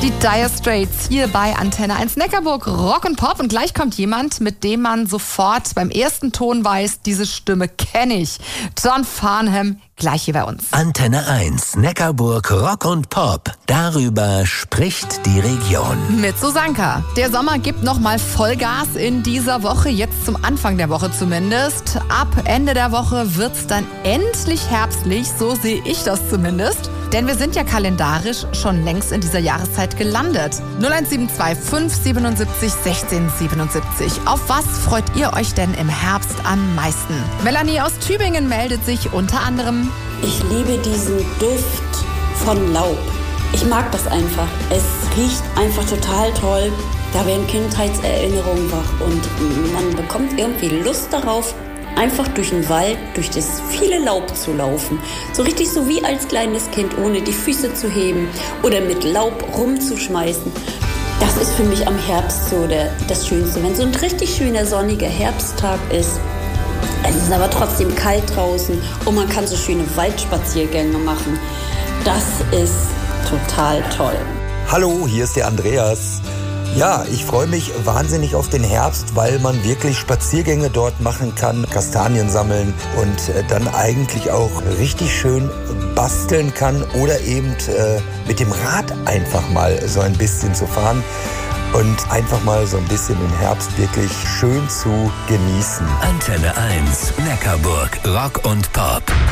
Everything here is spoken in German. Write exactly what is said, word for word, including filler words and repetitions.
Die Dire Straits hier bei Antenne eins Neckarburg, Rock und Pop. Und gleich kommt jemand, mit dem man sofort beim ersten Ton weiß, diese Stimme kenne ich. John Farnham, gleich hier bei uns. Antenne eins Neckarburg, Rock und Pop. Darüber spricht die Region. Mit Susanka. Der Sommer gibt nochmal Vollgas in dieser Woche, jetzt zum Anfang der Woche zumindest. Ab Ende der Woche wird's dann endlich herbstlich, so sehe ich das zumindest. Denn wir sind ja kalendarisch schon längst in dieser Jahreszeit gelandet. null eins sieben zwei fünf siebenundsiebzig sechzehn siebenundsiebzig. Auf was freut ihr euch denn im Herbst am meisten? Melanie aus Tübingen meldet sich unter anderem. Ich liebe diesen Duft von Laub. Ich mag das einfach. Es riecht einfach total toll. Da werden Kindheitserinnerungen wach und man bekommt irgendwie Lust darauf, einfach durch den Wald, durch das viele Laub zu laufen. So richtig so wie als kleines Kind, ohne die Füße zu heben oder mit Laub rumzuschmeißen. Das ist für mich am Herbst so der, das Schönste. Wenn so ein richtig schöner sonniger Herbsttag ist, es ist aber trotzdem kalt draußen und man kann so schöne Waldspaziergänge machen. Das ist total toll. Hallo, hier ist der Andreas. Ja, ich freue mich wahnsinnig auf den Herbst, weil man wirklich Spaziergänge dort machen kann, Kastanien sammeln und dann eigentlich auch richtig schön basteln kann oder eben äh, mit dem Rad einfach mal so ein bisschen zu fahren und einfach mal so ein bisschen den Herbst wirklich schön zu genießen. Antenne eins Neckarburg, Rock und Pop.